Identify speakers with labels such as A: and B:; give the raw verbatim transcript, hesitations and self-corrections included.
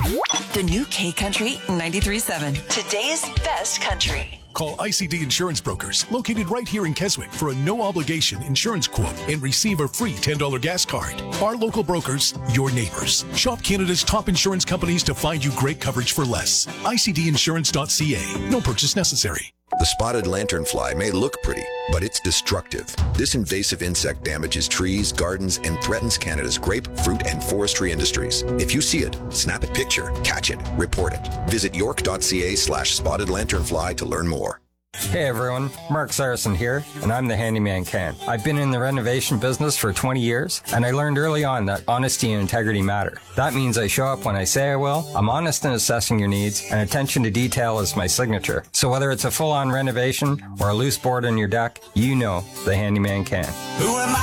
A: The new K Country ninety-three point seven. Today's best country.
B: Call I C D Insurance Brokers, located right here in Keswick, for a no-obligation insurance quote and receive a free ten dollars gas card. Our local brokers, your neighbors. Shop Canada's top insurance companies to find you great coverage for less. I C D insurance dot C A. No purchase necessary.
C: The spotted lanternfly may look pretty, but it's destructive. This invasive insect damages trees, gardens, and threatens Canada's grape, fruit, and forestry industries. If you see it, snap a picture, catch it, report it. Visit york.ca slash spotted lanternfly to learn more.
D: Hey everyone, Mark Saracen here, and I'm the Handyman Can. I've been in the renovation business for twenty years, and I learned early on that honesty and integrity matter. That means I show up when I say I will, I'm honest in assessing your needs, and attention to detail is my signature. So whether it's a full-on renovation or a loose board on your deck, you know the Handyman Can.
E: Who am I?